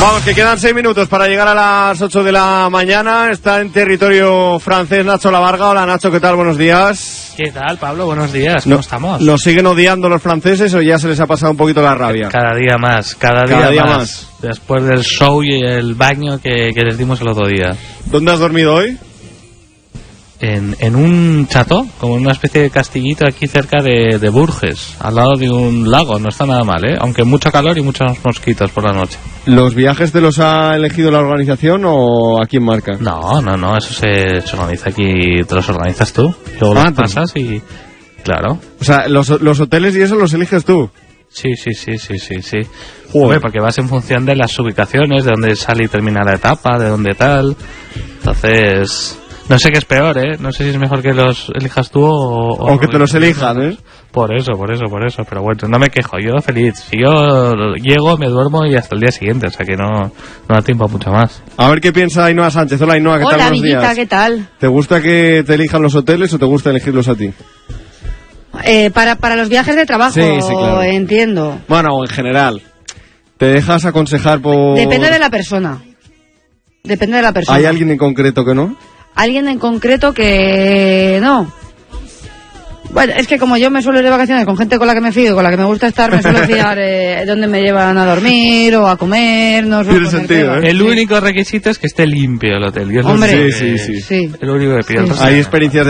Vamos, que quedan 6 minutos para llegar a las 8 de la mañana. Está en territorio francés Nacho Lavarga. Hola Nacho, ¿qué tal? Buenos días. ¿Qué tal, Pablo? Buenos días. ¿Cómo estamos? ¿Nos siguen odiando los franceses o ya se les ha pasado un poquito la rabia? Cada día más. Después del show y el baño que les dimos el otro día. ¿Dónde has dormido hoy? En un chateau, como en una especie de castillito aquí cerca de Bourges, al lado de un lago. No está nada mal, ¿eh? Aunque mucho calor y muchos mosquitos por la noche. ¿Los viajes te los ha elegido la organización o a quién marca? No, eso se organiza aquí, te los organizas tú. Luego los pasas y... Claro. O sea, los hoteles y eso los eliges tú. Sí. Joder, porque vas en función de las ubicaciones, de dónde sale y termina la etapa, de dónde tal. Entonces... No sé qué es peor, ¿eh? No sé si es mejor que los elijas tú o que te los elijan, ¿eh? Por eso. Pero bueno, no me quejo, yo feliz. Si yo llego, me duermo y hasta el día siguiente. O sea que no da tiempo a mucho más. A ver qué piensa Ainhoa Sánchez. Hola Ainhoa, ¿qué tal? Hola, Buenos días. ¿qué tal? ¿Te gusta que te elijan los hoteles o te gusta elegirlos a ti? Para los viajes de trabajo, sí, claro. Entiendo. Bueno, en general. ¿Te dejas aconsejar por...? Depende de la persona. ¿Hay alguien en concreto que no? Alguien en concreto que no. Bueno, es que como yo me suelo ir de vacaciones con gente con la que me fío y con la que me gusta estar, me suelo fiar dónde me llevan a dormir o a comer. No tiene sentido, ¿eh? El único requisito es que esté limpio el hotel. Hombre, sí. El único que pido. Sí. Hay experiencias